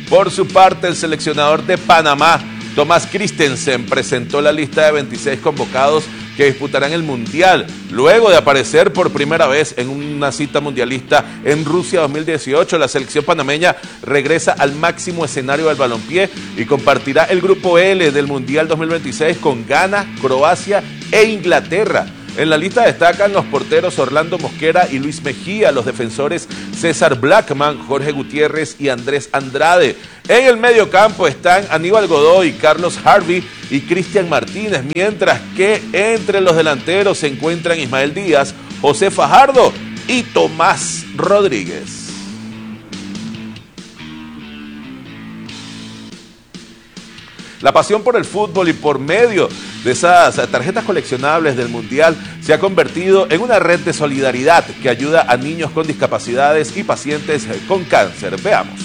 Por su parte, el seleccionador de Panamá, Thomas Christensen, presentó la lista de 26 convocados que disputarán el Mundial, luego de aparecer por primera vez en una cita mundialista en Rusia 2018. La selección panameña regresa al máximo escenario del balompié y compartirá el grupo L del Mundial 2026 con Ghana, Croacia e Inglaterra. En la lista destacan los porteros Orlando Mosquera y Luis Mejía, los defensores César Blackman, Jorge Gutiérrez y Andrés Andrade. En el mediocampo están Aníbal Godoy, Carlos Harvey y Cristian Martínez, mientras que entre los delanteros se encuentran Ismael Díaz, José Fajardo y Tomás Rodríguez. La pasión por el fútbol y por medio de esas tarjetas coleccionables del Mundial se ha convertido en una red de solidaridad que ayuda a niños con discapacidades y pacientes con cáncer. Veamos.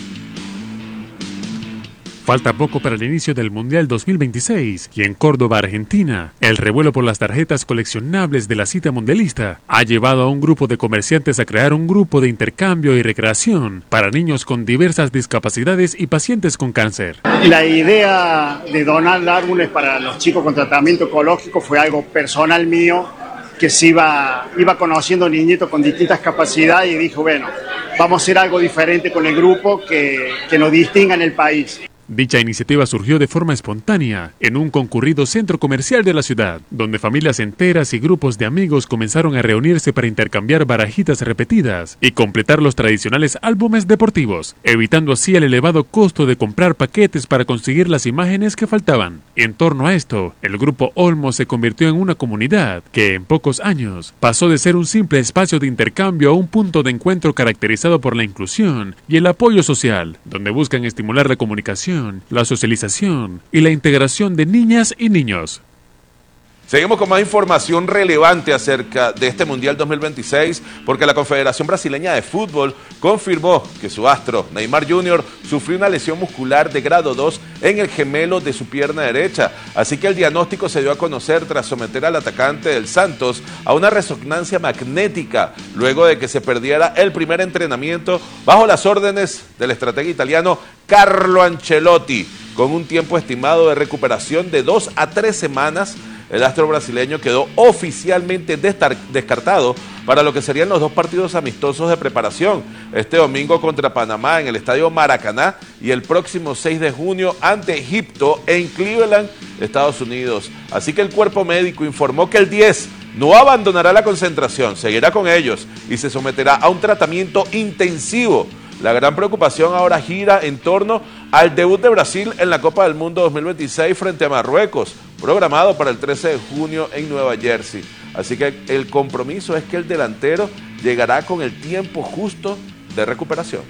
Falta poco para el inicio del Mundial 2026 y en Córdoba, Argentina, el revuelo por las tarjetas coleccionables de la cita mundialista ha llevado a un grupo de comerciantes a crear un grupo de intercambio y recreación para niños con diversas discapacidades y pacientes con cáncer. La idea de donar árboles para los chicos con tratamiento oncológico fue algo personal mío, que se iba conociendo niñitos con distintas capacidades y dijo, bueno, vamos a hacer algo diferente con el grupo que nos distinga en el país. Dicha iniciativa surgió de forma espontánea en un concurrido centro comercial de la ciudad, donde familias enteras y grupos de amigos comenzaron a reunirse para intercambiar barajitas repetidas y completar los tradicionales álbumes deportivos, evitando así el elevado costo de comprar paquetes para conseguir las imágenes que faltaban. En torno a esto, el grupo Olmo se convirtió en una comunidad que en pocos años pasó de ser un simple espacio de intercambio a un punto de encuentro caracterizado por la inclusión y el apoyo social, donde buscan estimular la comunicación, la socialización y la integración de niñas y niños. Seguimos con más información relevante acerca de este Mundial 2026, porque la Confederación Brasileña de Fútbol confirmó que su astro, Neymar Jr., sufrió una lesión muscular de grado 2 en el gemelo de su pierna derecha. Así que el diagnóstico se dio a conocer tras someter al atacante del Santos a una resonancia magnética, luego de que se perdiera el primer entrenamiento bajo las órdenes del estratega italiano Carlo Ancelotti. Con un tiempo estimado de recuperación de 2 a 3 semanas, el astro brasileño quedó oficialmente descartado para lo que serían los 2 partidos amistosos de preparación, este domingo contra Panamá en el Estadio Maracaná y el próximo 6 de junio ante Egipto en Cleveland, Estados Unidos. Así que el cuerpo médico informó que el 10 no abandonará la concentración, seguirá con ellos y se someterá a un tratamiento intensivo. La gran preocupación ahora gira en torno al debut de Brasil en la Copa del Mundo 2026 frente a Marruecos, programado para el 13 de junio en Nueva Jersey. Así que el compromiso es que el delantero llegará con el tiempo justo de recuperación.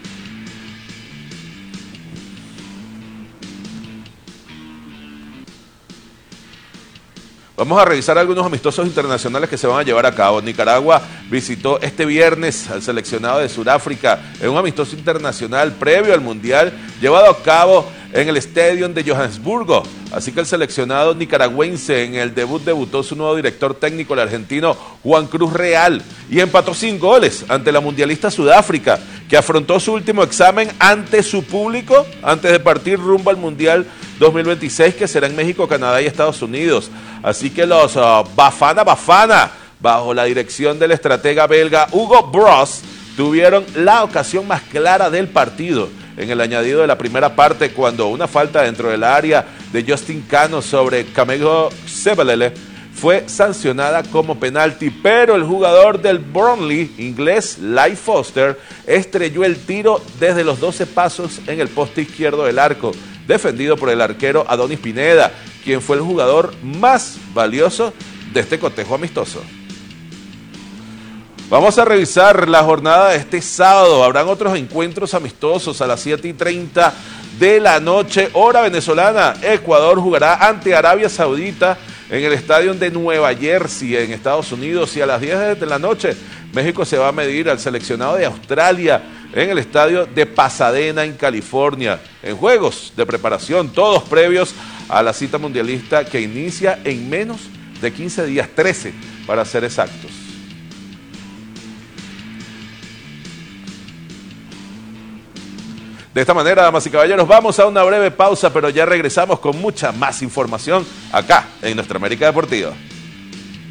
Vamos a revisar algunos amistosos internacionales que se van a llevar a cabo. Nicaragua visitó este viernes al seleccionado de Sudáfrica en un amistoso internacional previo al Mundial llevado a cabo en el estadio de Johannesburgo. Así que el seleccionado nicaragüense en el debut debutó su nuevo director técnico, el argentino Juan Cruz Real, y empató sin goles ante la mundialista Sudáfrica, que afrontó su último examen ante su público antes de partir rumbo al Mundial 2026, que será en México, Canadá y Estados Unidos. Así que los Bafana Bafana, bajo la dirección del estratega belga Hugo Broos, tuvieron la ocasión más clara del partido en el añadido de la primera parte, cuando una falta dentro del área de Justin Cano sobre Camego Sebelele fue sancionada como penalti, pero el jugador del Burnley, inglés Leigh Foster, estrelló el tiro desde los 12 pasos en el poste izquierdo del arco, defendido por el arquero Adonis Pineda, quien fue el jugador más valioso de este cotejo amistoso. Vamos a revisar la jornada de este sábado. Habrán otros encuentros amistosos a las 7:30 de la noche, hora venezolana. Ecuador jugará ante Arabia Saudita en el estadio de Nueva Jersey, en Estados Unidos. Y a las 10 de la noche, México se va a medir al seleccionado de Australia en el estadio de Pasadena, en California, en juegos de preparación, todos previos a la cita mundialista que inicia en menos de 15 días, 13 para ser exactos. De esta manera, damas y caballeros, vamos a una breve pausa, pero ya regresamos con mucha más información acá en Nuestra América Deportiva.